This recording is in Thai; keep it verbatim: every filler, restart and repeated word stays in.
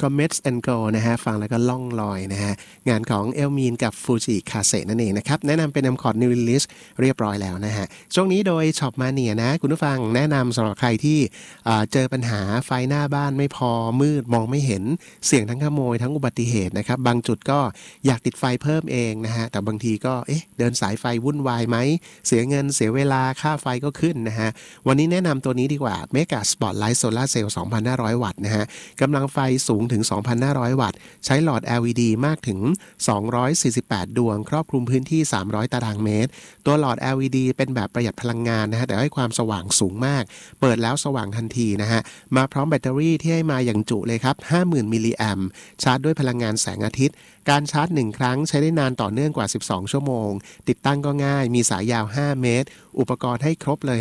Comets and Go นะฮะฟังแล้วก็ล่องลอยนะฮะงานของเอลมีนกับฟูจิคาเซนั่นเองนะครับแนะนำเป็น Amcor New Release เรียบร้อยแล้วนะฮะช่วงนี้โดย Shop Mania นะคุณผู้ฟังแนะนำสำหรับใครที่เจอปัญหาไฟหน้าบ้านไม่พอมืดมองไม่เห็นเสี่ยงทั้งขโมยทั้งอุบัติเหตุนะครับบางจุดก็อยากติดไฟเพิ่มเองนะฮะแต่บางทีก็เอ๊ะเดินสายไฟวุ่นวายไหมเสียเงินเสียเวลาค่าไฟก็ขึ้นนะฮะวันนี้แนะนำตัวนี้ดีกว่า Mega Spotlight Solar Cell สองพันห้าร้อย วัตต์นะฮะกำลังไฟสูงถึง สองพันห้าร้อย วัตต์ใช้หลอด แอล อี ดี มากถึงสองร้อยสี่สิบแปดดวงครอบคลุมพื้นที่สามร้อยตารางเมตรตัวหลอด แอล อี ดี เป็นแบบประหยัดพลังงานนะฮะแต่ให้ความสว่างสูงมากเปิดแล้วสว่างทันทีนะฮะมาพร้อมแบตเตอรี่ที่ให้มาอย่างจุเลยครับ ห้าหมื่น มิลลิแอมป์ชาร์จด้วยพลังงานแสงอาทิตย์การชาร์จหนึ่งครั้งใช้ได้นานต่อเนื่องกว่าสิบสองชั่วโมงติดตั้งก็ง่ายมีสายยาวห้าเมตรอุปกรณ์ให้ครบเลย